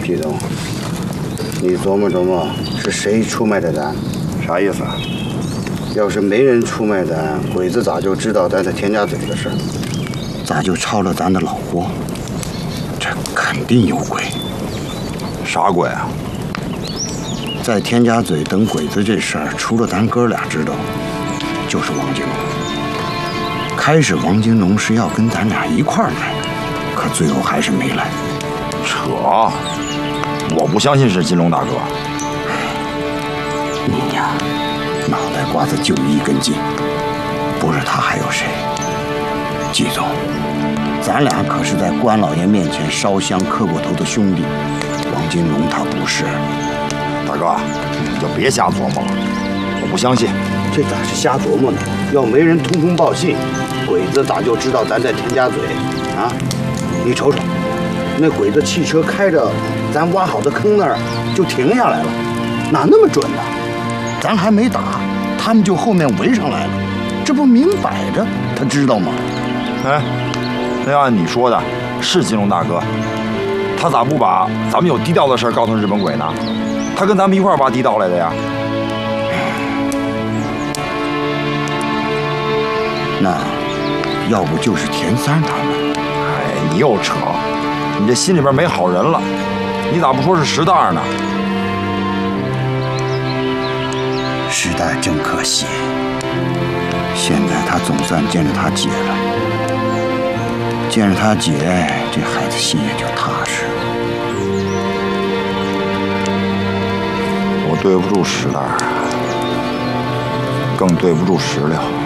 季东，你琢磨琢磨，是谁出卖的咱？ 啥意思啊？ 要是没人出卖咱，鬼子咋就知道咱在田家嘴的事？咋就抄了咱的老货？这肯定有鬼。 啥鬼啊？ 在田家嘴等鬼子这事儿，除了咱哥俩知道，就是王金龙。开始王金龙是要跟咱俩一块儿来，可最后还是没来。 扯！我不相信是金龙大哥。 你呀，脑袋瓜子就一根筋，不是他还有谁？季总，咱俩可是在关老爷面前烧香磕过头的兄弟，王金龙他不是。 大哥，你就别瞎琢磨了，我不相信。 这咋是瞎琢磨呢？要没人通风报信，鬼子咋就知道咱在田家嘴啊？你瞅瞅，那鬼子汽车开着咱挖好的坑那儿就停下来了，哪那么准呢？咱还没打，他们就后面围上来了，这不明摆着，他知道吗？ 哎，那要按你说的，是金龙大哥，他咋不把咱们有地道的事告诉日本鬼呢？他跟咱们一块儿挖地道来的呀。 那要不就是田三他们？ 哎，你又扯，你这心里边没好人了。你咋不说是石大呢？ 石大真可惜，现在他总算见着他姐了，见着他姐，这孩子心也就踏实。 我对不住石大，更对不住石榴。